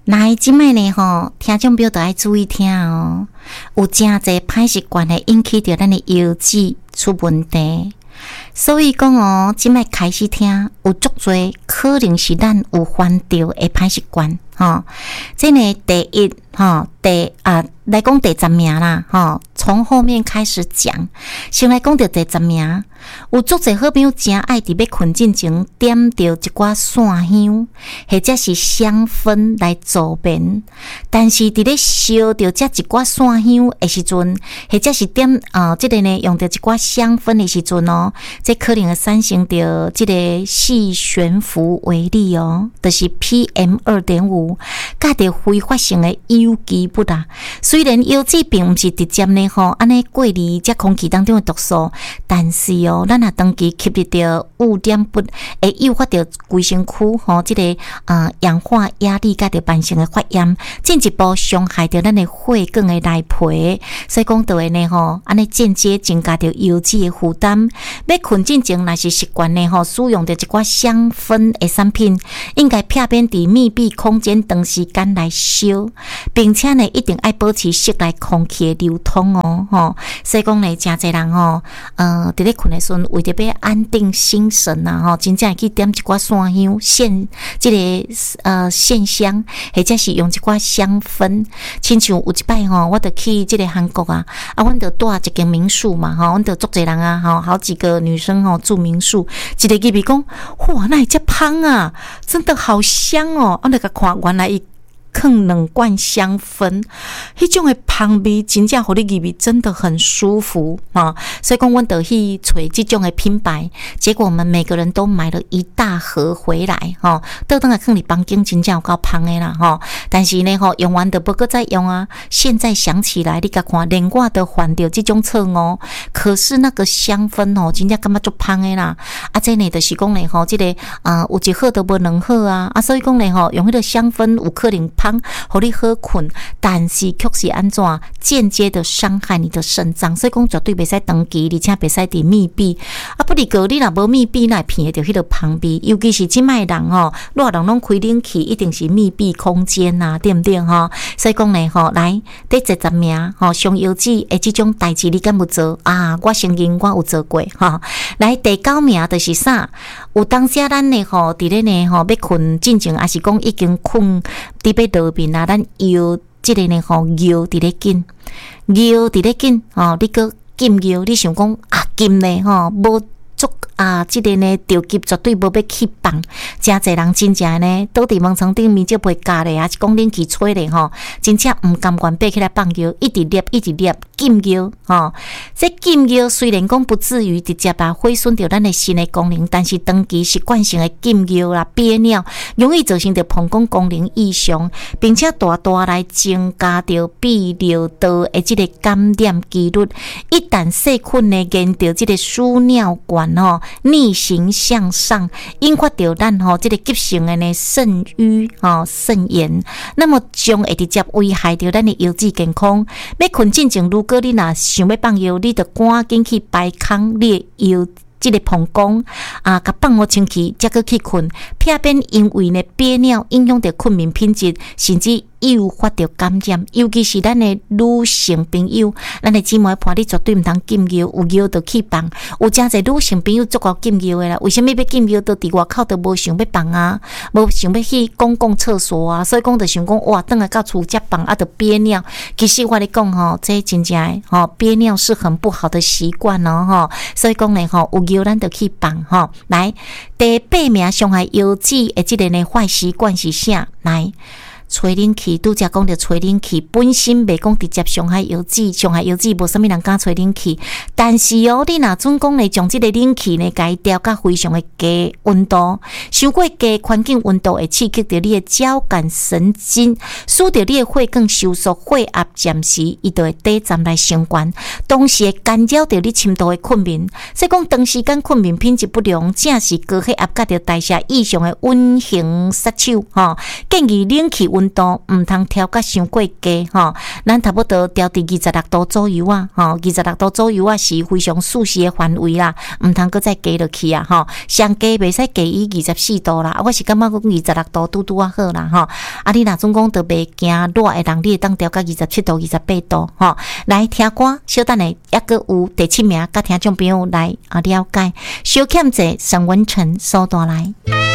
来，即摆呢吼，听众朋友都要注意听哦。有真侪歹习惯会引起着咱的腰子出问题，所以讲哦，即摆开始听，有足多可能是咱有犯着的歹习惯吼。这呢，第一吼，来讲第10名啦吼，从后面开始讲，先来讲到第10名。有足侪好朋友真爱伫要困之前点着一寡线香，或者是香氛来助眠。但是伫咧烧着这一寡线香的时阵，或者是点这个呢用着一寡香氛的时阵哦，这可能会产生着这个细悬浮微粒哦，就是 PM2.5， 甲着挥发性的有机物啊。虽然有机并毋是直接呢吼，安尼过离这空气当中的毒素，但是哦，咱若长期吸入着污点物，会诱发着规身躯吼，这个氧化压力甲着慢性的发炎，进一步伤害着咱的血管的内皮，所以讲到的呢吼，安尼间接增加着油脂的负担。要困之前，若是习惯呢吼，使用着一寡香氛的产品，应该避免伫密闭空间长时间来烧，并且呢，一定爱保持室内空气的流通哦吼。所以讲呢，真侪人吼，伫咧困的时阵，为着要安定心神啊吼，真正会去点一寡线香、这个线香，或者是用一寡香氛。亲像有一摆吼，我著去这个韩国啊，阮著住一间民宿嘛吼，阮著足侪人啊吼，好几个女生吼住民宿，一个入去讲，哇，那会遮香啊，真的好香哦！我著甲看，原来伊放2罐香氛，迄种的香味真正互你入去真的很舒服啊！所以讲，阮就去找这种的品牌，结果我们每个人都买了一大盒回来哈，倒转来放伫房间，真正有够香的啦哈！但是呢吼，用完就不再用啊。现在想起来，你甲看，连我都犯着这种错误。可是那个香氛哦，真正感觉足香的啦！啊，这呢就是讲呢吼，这个有一盒都无2盒啊！所以讲呢吼，用迄个香氛有可能互你好困，但是却是安怎间接的伤害你的肾脏，所以讲绝对袂使长期，而且袂使伫密闭。不离个你若无密闭，那闻会着迄个香味。尤其是即卖人吼，热人拢开冷气，一定是密闭空间呐，对不对吼？所以讲呢吼，来第10名吼，上腰子的这种代志你敢有做啊？我承认我有做过吼。来第9名就是啥？有当时咱呢吼，伫咧呢吼要困进前，还是讲已经困伫要落面啊，咱腰即个呢吼腰伫咧紧，腰伫咧紧吼，你个紧腰，你想讲啊紧呢吼无足即个呢着急绝对无要去放，真侪人真正呢倒伫门床顶面就袂夹咧，还是讲冷气吹咧吼，真正毋甘愿爬起来放腰，一直捏紧腰吼。这紧腰虽然讲不至于直接毁损到咱的心的功能，但是长期习惯性的紧腰啦憋尿，容易造成着膀胱功能异常，并且大大来增加着泌尿道的这个感染几率。一旦细菌呢沿着这个输尿管逆行向上，引发到咱这个急性的呢肾瘀肾炎，那么将会直接危害到咱的腰子健康。要困之前，如果你若想要放药，你就赶紧去排空你的腰这个膀胱甲放好清气，才去困，避免因为呢憋尿影响到困眠品质，甚至诱发到感染。尤其是咱的女性朋友，咱的姊妹伴你绝对毋通禁药，有药就去放。有真侪女性朋友足够禁药的啦，为什么要禁药？都伫外口都无想要放啊，无想要去公共厕所啊，所以讲就想讲哇，等下到厝才放就憋尿。其实我咧讲这真正憋尿是很不好的习惯哦所以讲呢有药咱就去放来，第8名伤害腰子的这个呢坏习惯是啥？来。吹冷气，拄则讲到吹冷气本身袂讲直接伤害腰子，伤害腰子无啥物人敢吹冷气。但是你若准讲呢，将这个冷气呢，改调到非常的低温度，伤过低环境温度会刺激到你的交感神经，使到你的血管收缩，血压暂时伊就会低站来升悬，同时会干扰到你深度的困眠。所以讲长时间困眠品质不良，正是高血压甲着代谢异常的温型杀手建议冷气温度毋通调甲伤过低吼，咱差不多调伫26度左右啊，吼，26度左右啊是非常舒适的范围啦，毋通搁再加落去啊，吼，上加袂使加于24度啦，我是感觉讲26度拄拄啊好啦，吼，啊你若总讲都袂惊热的人，你会当调到27度、28度，吼，来听歌，小等下抑阁有第7名，甲听众朋友来了解，小欠者沈文成所带来。